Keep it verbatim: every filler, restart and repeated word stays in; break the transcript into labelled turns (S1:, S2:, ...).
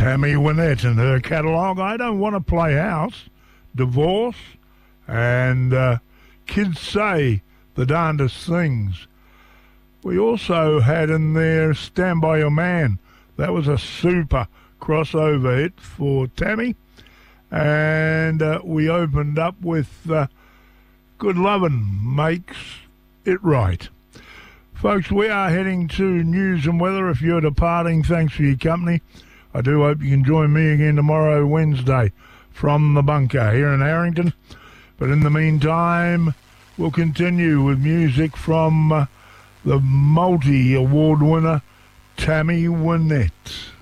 S1: Tammy Wynette and her catalogue. I Don't Want to Play House, Divorce, and uh, Kids Say the Darndest Things. We also had in there Stand By Your Man. That was a super crossover hit for Tammy. And uh, we opened up with uh, Good Lovin' Makes It Right. Folks, we are heading to news and weather. If you're departing, thanks for your company. I do hope you can join me again tomorrow, Wednesday, from the bunker here in Harrington. But in the meantime, we'll continue with music from uh, the multi-award winner, Tammy Wynette.